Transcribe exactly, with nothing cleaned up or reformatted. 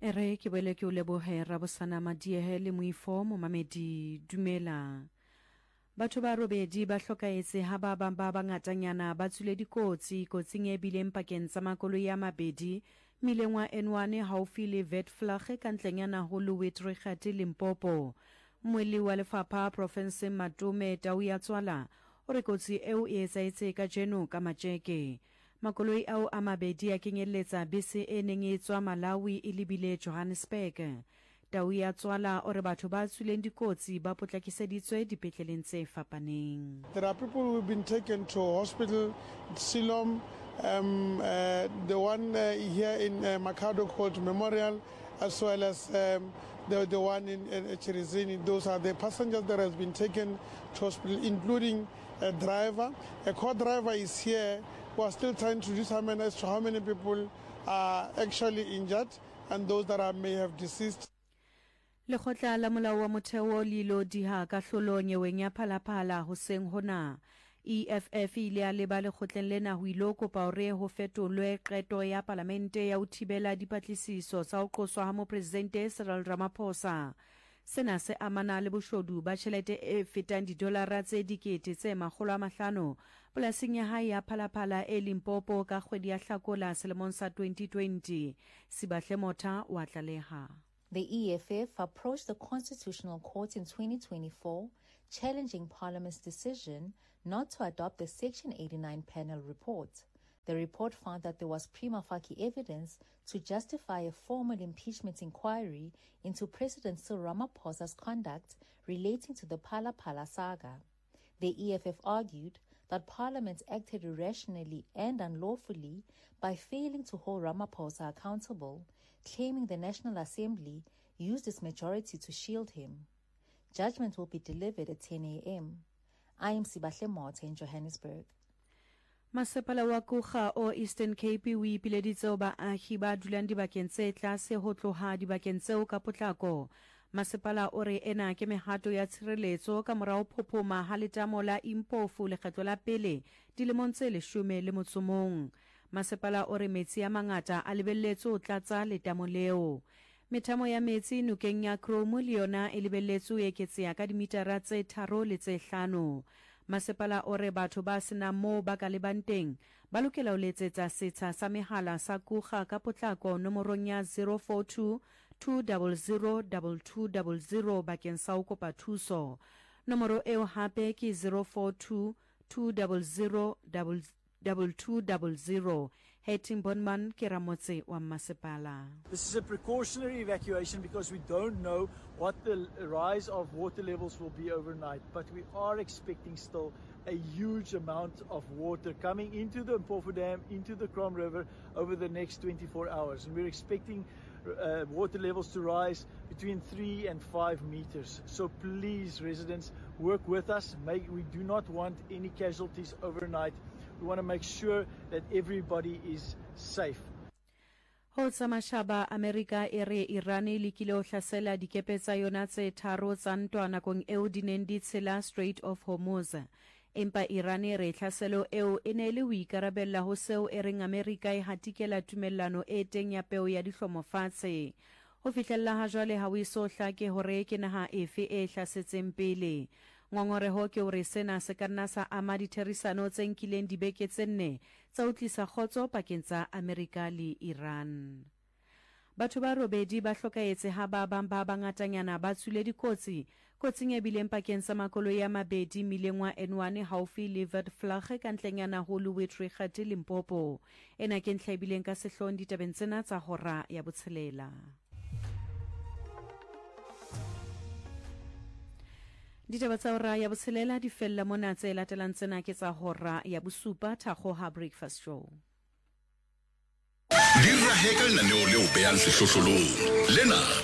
Ere ke boele ke o lebohe Rabosana Madiehe le moifo momamedi dumela. Batho ba robedi ba hlokaetse ha ba bang ba bangatanyana ba tswile dikotsi kotsing e bileng pakeng tsa makoloi ya mabedi mileng wa N one haufi le Witflag ka ntlenyana ho Louwetrecht Limpopo. Moeli wa lefapha province Matume Tauya Tswala o re kotsi eo e etsaetse ka jeno ka matjeke. Makoloi ao a mabedi a kenyeletsa bese e neng e tswa Malawi e lebile Johannesburg. Tauya Tswala o re batho ba tswileng dikotsi ba potlakiseditswe dipetleleng tse fapaneng. There are people who have been taken to hospital, Siloam, um, uh, the one uh, here in uh, Makado called Memorial, as well as um, the, the one in, in Chirizini. Those are the passengers that have been taken to hospital, including a driver. A co-driver is here. We are still trying to determine as to how many people are actually injured and those that are, may have deceased. Lekgotla la molao wa motheo le ilo diha ka hlolo nyeweng ya phalaphala hoseng hona. E F F ile a leba lekgotleng lena ho ilo kopa hore ho fetolwe qeto ya palamente ya ho thibela dipatlisiso tsa ho qoswa ha mopresidente Cyril Ramaphosa. Sena se amana le boshodu ba tjhelete e fetang didolara tse dikete tse makgolo a mahlano polasing ya hae ya phalaphala e Limpopo ka kgwedi ya Hlakola selemong sa twenty twenty. Sibahle Motha wa tlaleha. The E F F approached the Constitutional Court in twenty twenty-four, challenging Parliament's decision not to adopt the Section eighty-nine panel report. The report found that there was prima facie evidence to justify a formal impeachment inquiry into President Cyril Ramaphosa's conduct relating to the Phala Phala saga. The E F F argued that Parliament acted irrationally and unlawfully by failing to hold Ramaphosa accountable, claiming the National Assembly used its majority to shield him. Judgment will be delivered at ten a m I am Sibahle Motha in Johannesburg. Masepala wa Kuga o Eastern Cape o ipileditse ho baahi ba dulang dibakeng tse tlase ho tloha dibakeng tseo ka potlako. Masepala o re ena ke mehato ya tshireletso ka morao phophoma ha letamo la Impofu lekgetlo la pele dilemong tse leshome le motso mong. Masepala o re metsi a mangata a lebelletse ho tlatsa letamo leo. Methamo ya metsi nokeng ya Kromo le yona e lebelletse ho eketseha ka dimitara tse tharo le tse hlano. Masepala o re batho ba sena mo ba ka lebanteng ba lokela ho letsetsa setsha sa mehala sa Kuga ka potlako nomorong ya zero four two two zero zero two two zero zero bakeng sa ho kopa thuso. Nomoro eo hape ke zero four two two zero zero two two zero zero. Hetting Bonman ke Ramotse wa Masepala. This is a precautionary evacuation because we don't know what the rise of water levels will be overnight, but we are expecting still a huge amount of water coming into the Mpofu Dam, into the Krom River over the next twenty-four hours. And we're expecting uh, water levels to rise between three and five meters. So please, residents, work with us. Make, we do not want any casualties overnight. We want to make sure that everybody is safe. Ho tsamashaba America ere Iran le kile ho hlasela dikepe tsa yona tse tharo tsa ntwa nakong eo dineng di tshela Strait of Hormuz. Empa Iran re hlaselo eo e ne le ho ikarabella ho seo e reng America e hatikela tumellano e teng ya peo ya dihlomo fatshe. Ho fihlella ha jwale ha o iso hlake hore ke naha efe e hlasetseng pele. Ngongoreho ke hore sena se ka nna sa ama ditherisano tse nkileng dibeke tse nne tsa ho tlisa kgotso pakeng tsa Amerika le Iran. Batho ba robedi ba hlokaetse ha ba bang ba bangatanyana ba tswile dikotsi kotsing e bileng pakeng tsa makoloi ya mabedi mileng wa N one haufi le Witflag ka ntlenyana ho Louwetrecht Limpopo. Ena ke ntlha e bileng ka sehloohong ditabeng tsena tsa hora ya botshelela. Ditaba tsa hora ya botshelela di fella mona tse latelang tsena ke tsa hora ya bosupa Thakgo ha breakfast show. Di raheka lenaneo leo behang sehlohlolong lena